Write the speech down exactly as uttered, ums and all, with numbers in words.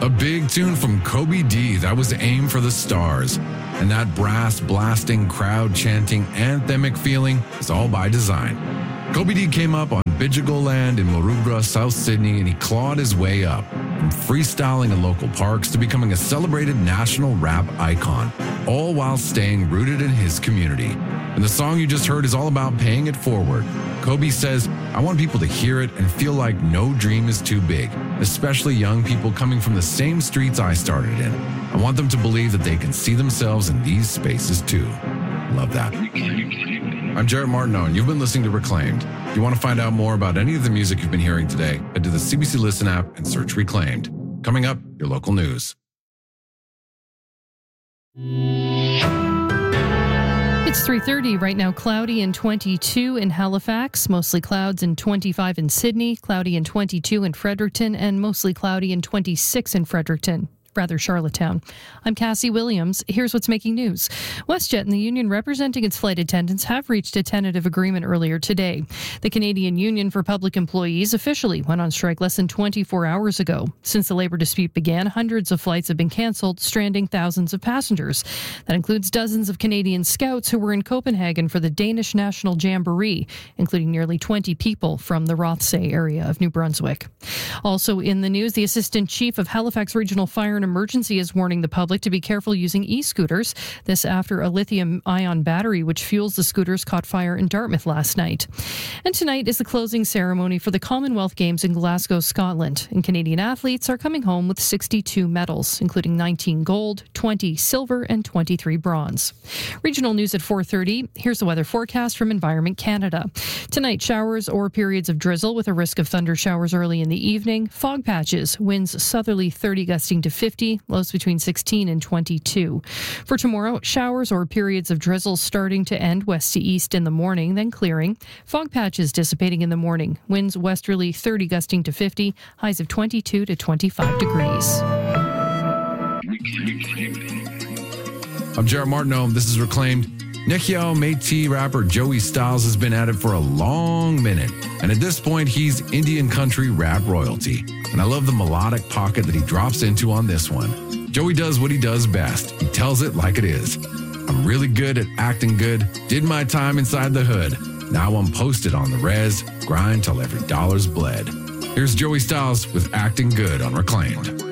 A big tune from Kobe D that was aimed for the stars. And that brass blasting, crowd chanting, anthemic feeling is all by design. Kobe D came up on Bidjigal land in Maroubra, South Sydney, and he clawed his way up from freestyling in local parks to becoming a celebrated national rap icon, all while staying rooted in his community. And the song you just heard is all about paying it forward. Kobe says, I want people to hear it and feel like no dream is too big, especially young people coming from the same streets I started in. I want them to believe that they can see themselves in these spaces too. Love that. I'm Jarrett Martineau, and you've been listening to Reclaimed. If you want to find out more about any of the music you've been hearing today, head to the C B C Listen app and search Reclaimed. Coming up, your local news. It's three thirty right now. Cloudy and twenty-two in Halifax, mostly clouds and twenty-five in Sydney, cloudy and twenty-two in Fredericton, and mostly cloudy and twenty-six in Fredericton. Rather Charlottetown. I'm Cassie Williams. Here's what's making news. WestJet and the union representing its flight attendants have reached a tentative agreement earlier today. The Canadian Union for Public Employees officially went on strike less than twenty-four hours ago. Since the labor dispute began, hundreds of flights have been cancelled, stranding thousands of passengers. That includes dozens of Canadian Scouts who were in Copenhagen for the Danish National Jamboree, including nearly twenty people from the Rothsay area of New Brunswick. Also in the news, the Assistant Chief of Halifax Regional Fire and Emergency is warning the public to be careful using e-scooters. This after a lithium-ion battery which fuels the scooters caught fire in Dartmouth last night. And tonight is the closing ceremony for the Commonwealth Games in Glasgow, Scotland. And Canadian athletes are coming home with sixty-two medals, including nineteen gold, twenty silver, and twenty-three bronze. Regional news at four thirty. Here's the weather forecast from Environment Canada. Tonight, showers or periods of drizzle with a risk of thunder showers early in the evening. Fog patches, winds southerly thirty gusting to fifty. Lows between sixteen and twenty-two. For tomorrow, showers or periods of drizzle starting to end west to east in the morning, then clearing. Fog patches dissipating in the morning. Winds westerly thirty gusting to fifty. Highs of twenty-two to twenty-five degrees. I'm Jarrett Martineau. This is Reclaimed. Nekiao Métis rapper Joey Styles has been at it for a long minute, and at this point, he's Indian country rap royalty. And I love the melodic pocket that he drops into on this one. Joey does what he does best. He tells it like it is. I'm really good at acting good, did my time inside the hood. Now I'm posted on the res, grind till every dollar's bled. Here's Joey Styles with Acting Good on Reclaimed.